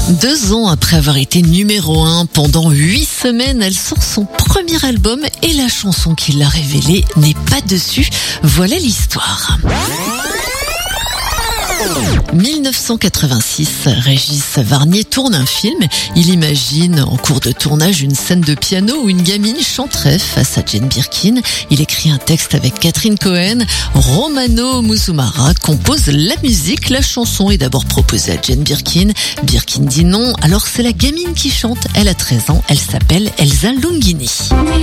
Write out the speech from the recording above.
2 ans après avoir été numéro 1 pendant 8 semaines, elle sort son premier album et la chanson qui l'a révélée n'est pas dessus. Voilà l'histoire. 1986, Régis Varnier tourne un film. Il imagine en cours de tournage une scène de piano où une gamine chanterait face à Jane Birkin. Il écrit un texte avec Catherine Cohen. Romano Musumara compose la musique. La chanson est d'abord proposée à Jane Birkin. Birkin dit non, alors c'est la gamine qui chante. Elle a 13 ans, elle s'appelle Elsa Longini.